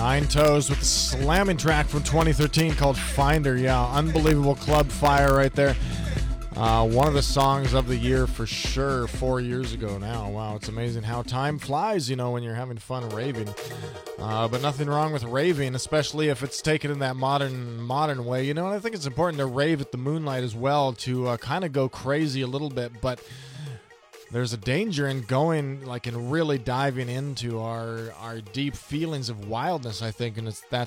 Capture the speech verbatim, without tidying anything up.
Nine Toes with a slamming track from twenty thirteen called Finder. Yeah, unbelievable club fire right there. Uh, one of the songs of the year for sure, four years ago now. Wow, it's amazing how time flies, you know, when you're having fun raving. Uh, but nothing wrong with raving, especially if it's taken in that modern modern way. You know, and I think it's important to rave at the moonlight as well, to uh, kind of go crazy a little bit, but there's a danger in going, like, and really diving into our our deep feelings of wildness, I think, and it's that